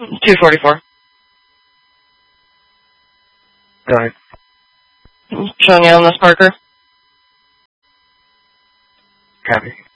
244. Go ahead. Showing you on this, Parker. Copy.